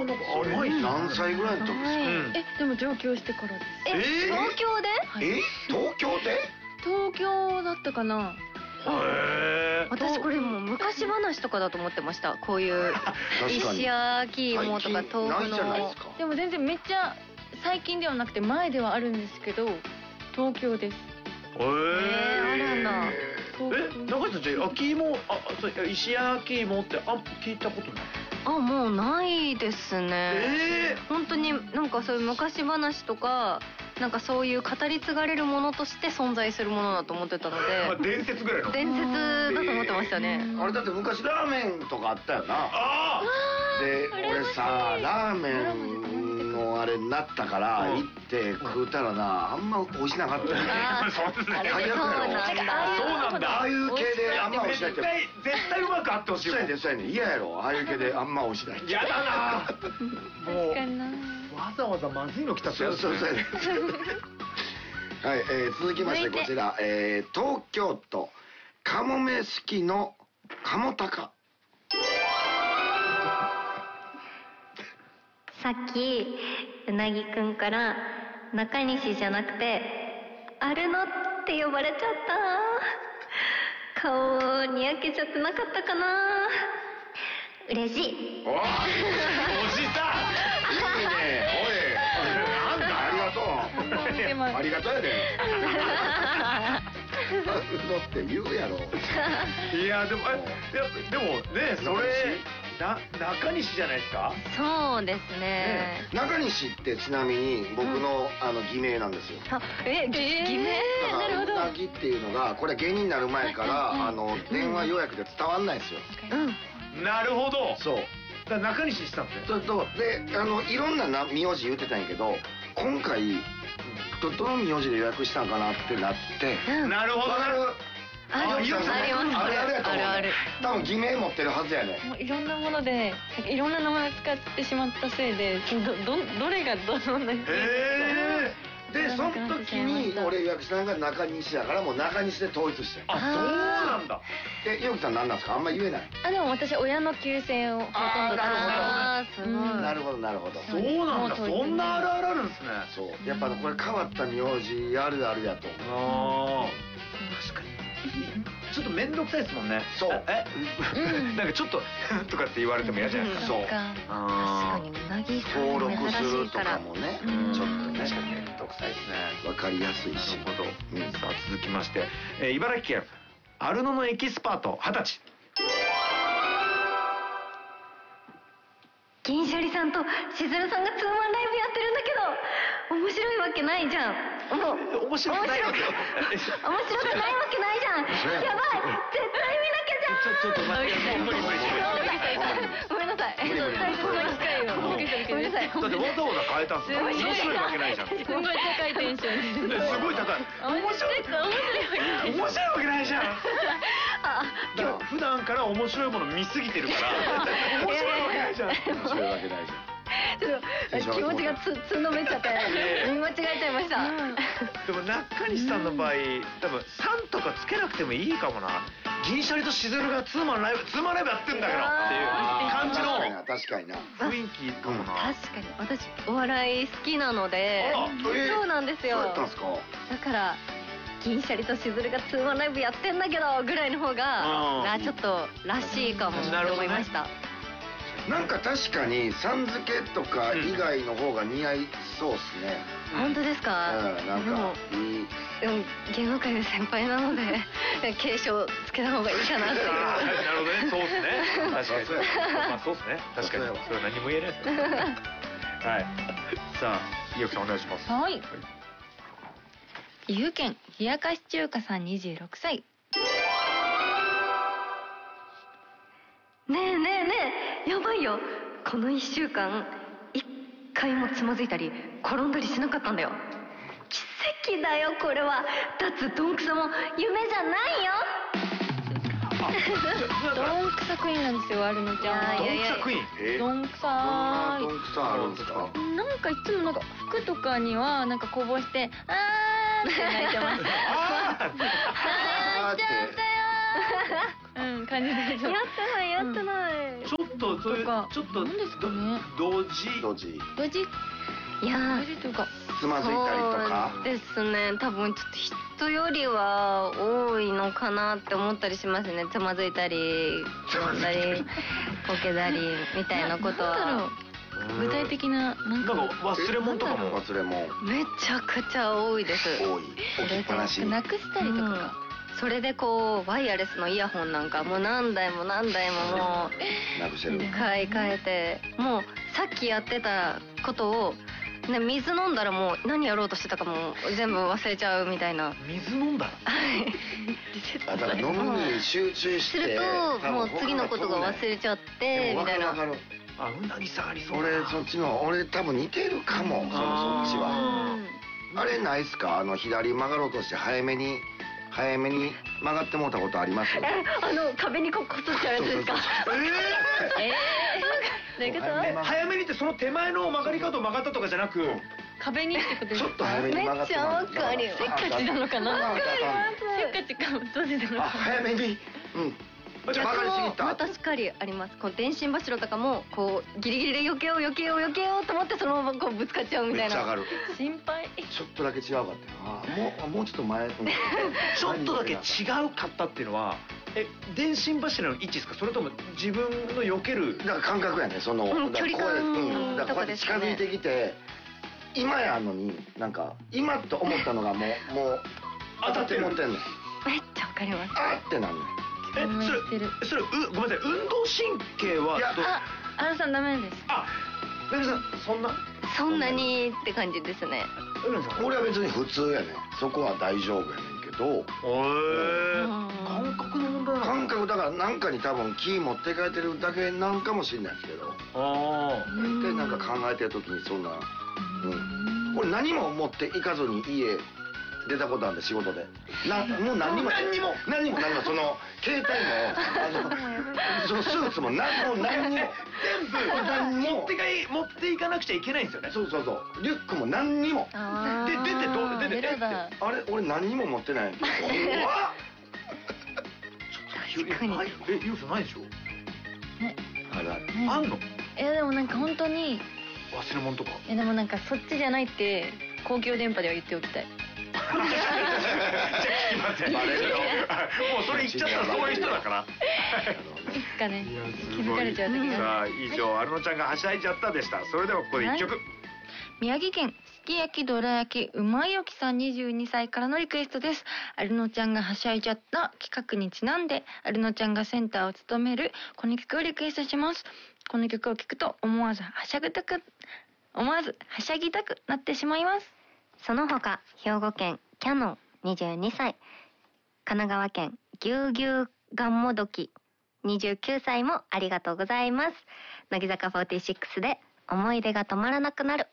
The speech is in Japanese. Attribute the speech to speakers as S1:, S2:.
S1: かなか甘い。
S2: 何歳ぐらいの時です
S3: でも上京してからです。
S4: 東京で？
S2: 東京で？
S3: 東京だったかな。
S4: 私これもう昔話とかだと思ってました。こういう石焼き芋とか豆腐の。
S3: でも全然めっちゃ最近ではなくて前ではあるんですけど、東京です。
S4: あらな。
S1: 中井さん、じゃあ焼き芋、石焼き芋って聞いたことない？
S4: もうないですね。本当になんかそういう昔話とか、なんかそういう語り継がれるものとして存在するものだと思ってたので。
S1: 伝説ぐらいの。
S4: 伝説だと思ってましたね。
S2: あれだって昔ラーメンとかあったよな。で俺さ、ラーメンのあれになったから行って食うたらな、あんま美味しなかったよね。最悪やろ。
S1: そうなんだ。
S2: ああいう系であんま美味しないって
S1: 絶対うまくあってほしい。
S2: そうやねん、嫌やろ。ああいう系であんま美味しない。
S1: 嫌だな。もう
S3: 確かにな。
S1: わざわざまずいの来たってやつ。
S2: そうやね。はい、続きましてこちら、東京都かもめすきのかもたか。
S4: さっきうなぎくんから中西じゃなくてアルノって呼ばれちゃった。顔にやけちゃってなかったかな。嬉しい。
S1: おじさん。
S2: いいね。おい、なんだ、ありがとう。ありがとうやで。だって言うやろ。
S1: いやでもね、それ中西じゃないですか。
S4: そうですね。
S2: 中西ってちなみに僕の偽名なんですよ。
S4: 偽名？
S2: なるほど。うなぎっていうのがこれ芸人になる前から電話予約で伝わんないですよ。
S1: なるほど。
S2: そう。
S1: だから中西したんですね。
S2: でいろんな名字言ってたんやけど、今回どの名字で予約したんかなってなって。
S1: なるほど。
S4: あります。
S2: ある。多分偽名持ってるはずやね。
S3: もういろんなものでいろんな名前を使ってしまったせいで、どれがどの名前
S2: でその時に俺予約したのが中西やから、もう中西で統一してる。
S1: そうなんだ。
S2: ゆうきさん何なんですか？あんま言えない。
S3: でも私親の旧姓をほとんど
S4: すごい。
S2: なるほどなるほど。
S1: そうなんだ。そんなあるあるあるんですね。
S2: そうやっぱこれ変わった名字あるあるやと思う。
S1: 確かにちょっと面倒くさいですもんね。
S2: そう。
S1: なんかちょっととかって言われても嫌じゃないですか。
S2: そう。
S4: 確かにうなぎさん
S2: 登録す
S4: 珍し
S2: ると
S4: いから。
S2: かもね、ちょっとね、
S1: 確かに面倒くさいですね。
S2: わかりやすいし。
S1: なるほど。さあ続きまして、茨城県アルノのエキスパート20歳。
S4: 銀シャリさんとしずるさんがツーマンライブやってるんだけど、面白いわけないじゃん。
S1: 面白くないわけ。
S4: 面白くないわけないじゃん。やばい、絶対見なきゃじゃん。
S1: ちょっと待って、無理。
S4: ごめんなさい。
S3: 大切な機会を。
S4: ごめんなさい。
S1: だってわざわざ変えたんですよ。面白いわけないじゃん。
S3: すごい高いテンションです。
S1: すごい高い。面白いわけないじゃん。普段から面白いもの見すぎてるから面白いわけないじゃん。
S2: 面白いわけないじゃん。
S4: ちょっと気持ちがつんのめっちゃって見間違えちゃいました。
S1: でも中西さんの場合多分3とかつけなくてもいいかもな。銀シャリとしずるがツーマンライブやってんだからっていう感じの
S2: 確かにな。
S1: 雰囲気かもな。
S4: 確かに私お笑い好きなので。そうなんですよ。
S2: そうやったんですか。
S4: だから銀シャリとしずるがツーマンライブやってんだけどぐらいの方がちょっとらしいかもって思いました。
S2: なんか確かにさん付けとか以外の方が似合いそうっすね。
S4: 本当ですか？
S2: なんかいい。
S4: でも芸能界の先輩なので継承つけた方がいいかなっていう。
S1: なるほどね。そうですね。確かに。そうですね。確かに。それは何も言えないですね。はい。さあ、伊代さんお願いします。
S3: はい。岐阜県冷やかし中華さん26歳。
S4: ねえやばいよ。この1週間1回もつまずいたり転んだりしなかったんだよ。奇跡だよこれは。脱どんくさも夢じゃないよ。
S3: どんくさクイーンなんですよ、アルノちゃん。
S1: どんくさクイーン。
S3: どんくさ
S2: どんくさあるんですか。
S3: なんかいつも服とかにはなんかこぼしてあーって泣いてます。泣いちゃったよー。感じで。
S4: やってない。
S1: ちょっととそういうちょっと
S3: なんですかね。
S1: 同時
S3: 同時
S4: いや
S3: 同時というか
S2: つまずいたりとか。
S4: そうですね、多分ちょっと人よりは多いのかなって思ったりしますね。つまずいたり転んだりこけたりみたいなこと
S3: なんだろ
S4: は
S3: う、具体的ななんか
S1: 忘れ物とかも。
S2: 忘れ物
S4: めちゃくちゃ多いです。
S2: 多い。置きっぱなし。
S3: なくしたりとかか。
S4: それでこうワイヤレスのイヤホンなんかもう何台ももう
S2: なくしてる。
S4: 買い替えて、もうさっきやってたことをね、水飲んだらもう何やろうとしてたかも全部忘れちゃうみたいな。
S1: 水飲んだ
S2: だから飲むに集中し
S4: する
S2: て。
S4: ともう次のことが忘れちゃってみたいな。
S2: わかる。
S1: あ、うなぎさんありそう。
S2: 俺そっちの俺多分似てるかも。そっちは。あれないっすか？左曲がろうとして早めに曲がってもうたことあります？
S4: 壁にこすっちゃうやつですか？
S3: どういうこと？
S1: 早めにってその手前の曲がり角を曲がったとかじゃなく、
S3: 壁にってことですか？
S2: ちょっと早めに曲がってもらう。
S4: めっちゃわかるよ。
S3: せっかちなのかな？せっかちかもどうでなのか。
S2: 早めに。
S4: 逆
S2: 曲がりすぎた。
S4: もまたしっかりあります。こう電信柱とかもこうギリギリで避けようと思ってそのままこうぶつかっちゃうみたいな。
S2: めっちゃ上がる。
S3: 心配。
S2: ちょっとだけ違うかったな。もうちょっと前。
S1: ちょっとだけ違うかったっていうのは、電信柱の位置ですか？それとも自分の避ける？
S2: だから感覚やね。その
S4: 距離感
S2: だからこうやって近づいてきて、今やのになんか今と思ったのがもう当たって持ってんの。
S4: めっちゃわかります。
S2: あってなんね。
S1: それごめんなさい、運動神経は
S3: アルさんダメです。
S1: あ、ベルさん
S4: そんなにって感じですね。
S2: 俺は別に普通やね。そこは大丈夫やねんけど。
S1: 感覚の問題なの？
S2: 感覚だからなんかに多分気持って帰ってるだけなんかもしれないですけど。大体なんか考えてる時にそんな。俺何も持っていかずに家出たことあるんで仕事で。もう何にもその携帯もそのスーツも何にも
S1: 全部持っていかなくちゃいけないんですよね。
S2: そうリュックも何にも。
S1: で出て
S2: あれ俺何にも持ってない。怖っ。
S4: 確かに。
S1: ユウさんないでしょ？
S2: あ
S1: んの？
S3: でもなんか本当に
S1: 忘れ物とか。
S3: でもなんかそっちじゃないって公共電波では言っておきたい。
S1: じゃあ聞きません。バレるよ。もうそれ言っちゃったらそういう人だから。
S3: いつかね気づかれちゃう時が。
S1: さあ以上アルノちゃんがはしゃいじゃったでした。それではここで1曲。
S3: 宮城県すき焼きどら焼きうまいよきさん22歳からのリクエストです。アルノちゃんがはしゃいじゃった企画にちなんでアルノちゃんがセンターを務めるこの曲をリクエストします。この曲を聴くと思わずはしゃぎたくなってしまいます。
S4: その他兵庫県キャノン22歳、神奈川県ぎゅうぎゅうがんもどき29歳もありがとうございます。乃木坂46で思い出が止まらなくなる。